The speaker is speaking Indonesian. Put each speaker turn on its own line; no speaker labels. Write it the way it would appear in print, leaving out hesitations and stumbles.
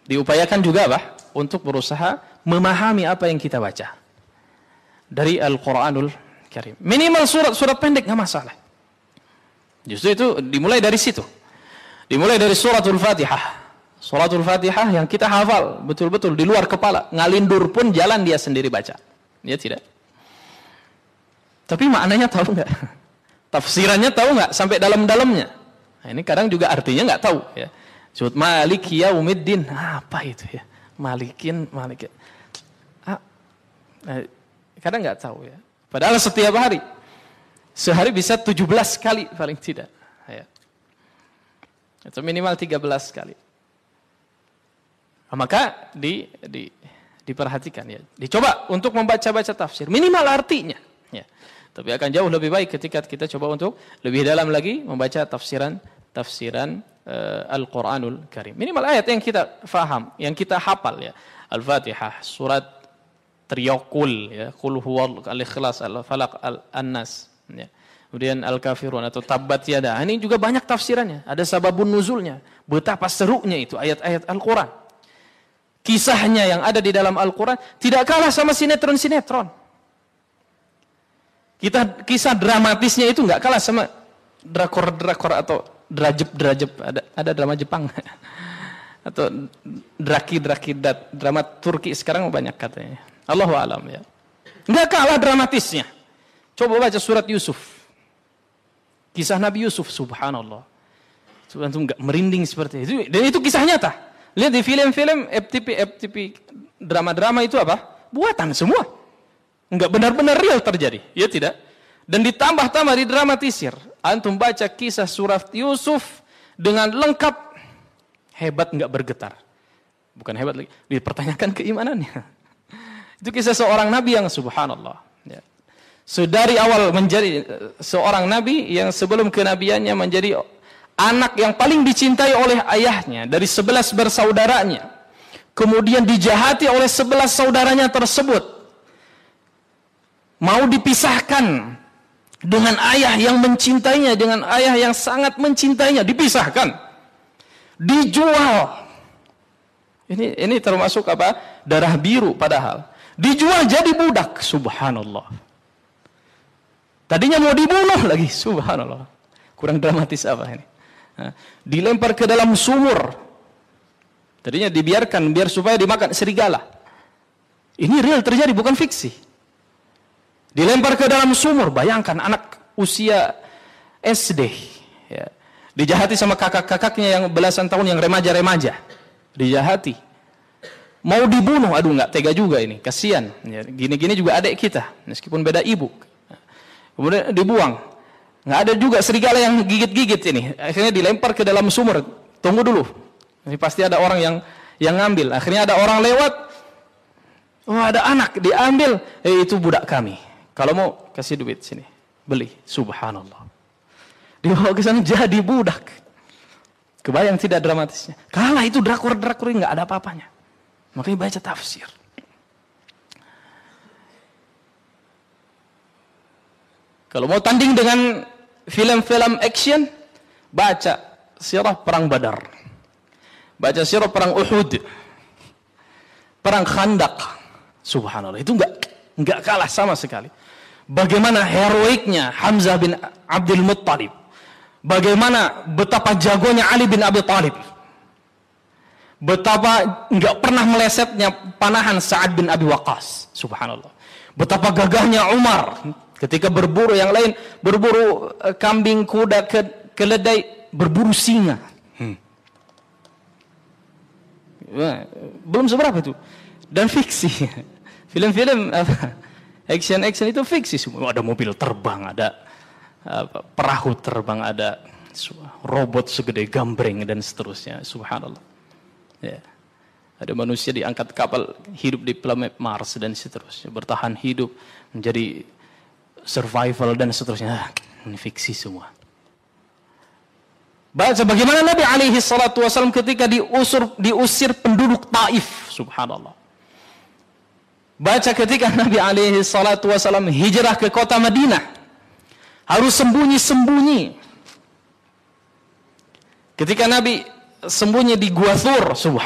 Diupayakan juga untuk berusaha memahami apa yang kita baca dari Al-Quranul Karim. Minimal surat-surat pendek nggak masalah. Justru itu dimulai dari situ. Dimulai dari suratul Fatihah. Suratul Fatihah yang kita hafal betul-betul di luar kepala. Ngalindur pun jalan dia sendiri baca. Ya tidak. Tapi maknanya tahu nggak? Tafsirannya tahu nggak? Sampai dalam-dalamnya. Nah, ini kadang juga artinya nggak tahu. Ya. Surat Malik Yaumiddin. Apa itu ya? Malikin. Kadang nggak tahu ya. Padahal setiap hari. Sehari bisa 17 kali paling tidak. Ya. Atau minimal 13 kali. Nah, maka diperhatikan ya. Dicoba untuk membaca-baca tafsir. Minimal artinya. Ya. Tapi akan jauh lebih baik ketika kita coba untuk lebih dalam lagi membaca tafsiran Al-Quranul Karim. Minimal ayat yang kita faham, yang kita hafal ya. Al-Fatihah, surat Triyakul, ya. Qul huwal al-Ikhlas, Al-Falaq, Al-Nas. Ya. Kemudian Al-Kafirun atau Tabbat Yada. Ini juga banyak tafsirannya. Ada sababun nuzulnya. Betapa serunya itu ayat-ayat Al-Quran. Kisahnya yang ada di dalam Al-Quran tidak kalah sama sinetron-sinetron. Kisah dramatisnya itu nggak kalah sama drakor-drakor atau drajeb-drajeb. Ada drama Jepang. Atau draki-draki, drama Turki sekarang banyak katanya. Allahu a'lam ya. Nggak kalah dramatisnya. Coba baca surat Yusuf. Kisah Nabi Yusuf, subhanallah. Subhanallah, nggak merinding seperti itu. Dan itu kisah nyata. Lihat di film-film FTP drama-drama itu apa? Buatan semua. Nggak benar-benar real terjadi. Ya tidak? Dan ditambah-tambah didramatisir. Antum baca kisah surat Yusuf dengan lengkap. Hebat nggak bergetar. Bukan hebat lagi. Dipertanyakan keimanannya. Itu kisah seorang nabi yang subhanallah. Ya. Dari awal menjadi seorang nabi yang sebelum kenabiannya menjadi anak yang paling dicintai oleh ayahnya dari 11 bersaudaranya. Kemudian dijahati oleh 11 saudaranya tersebut. Mau dipisahkan dengan ayah yang mencintainya, dengan ayah yang sangat mencintainya, dipisahkan. Dijual. Ini termasuk apa? Darah biru padahal. Dijual jadi budak, subhanallah. Tadinya mau dibunuh lagi, subhanallah. Kurang dramatis apa ini? Dilempar ke dalam sumur. Tadinya dibiarkan biar supaya dimakan serigala. Ini real terjadi, bukan fiksi. Dilempar ke dalam sumur. Bayangkan anak usia SD. Ya. Dijahati sama kakak-kakaknya yang belasan tahun, yang remaja-remaja. Dijahati. Mau dibunuh, aduh nggak tega juga ini, kasihan. Ya, gini-gini juga adik kita, meskipun beda ibu. Kemudian dibuang. Nggak ada juga serigala yang gigit-gigit ini. Akhirnya dilempar ke dalam sumur. Tunggu dulu. Ini pasti ada orang yang ngambil. Akhirnya ada orang lewat. Oh, ada anak diambil. Itu budak kami. Kalau mau kasih duit sini. Beli. Subhanallah. Dibawa ke sana jadi budak. Kebayang tidak dramatisnya? Kalah itu drakor-drakor nggak ada apa-apanya. Makanya baca tafsir. Kalau mau tanding dengan film-film action, baca sirah perang Badar. Baca sirah perang Uhud. Perang Khandaq. Subhanallah, itu enggak kalah sama sekali. Bagaimana heroiknya Hamzah bin Abdul Muttalib. Bagaimana betapa jagonya Ali bin Abi Thalib. Betapa enggak pernah melesetnya panahan Sa'ad bin Abi Waqqas. Subhanallah. Betapa gagahnya Umar ketika berburu, yang lain berburu kambing, kuda, keledai, berburu singa. Belum seberapa itu. Dan fiksi. Film-film action itu fiksi semua. Ada mobil terbang, ada perahu terbang, ada robot segede gambreng dan seterusnya. Subhanallah. Ya. Ada manusia diangkat kapal, hidup di planet Mars dan seterusnya. Bertahan hidup, menjadi survival dan seterusnya. Ini fiksi semua. Baca bagaimana Nabi alaihi salatu wasallam ketika diusir penduduk Taif. Subhanallah. Baca ketika Nabi alaihi salatu wasallam hijrah ke kota Madinah. Harus sembunyi-sembunyi. Ketika Nabi sembunyi di Gua Thur. Subhanallah.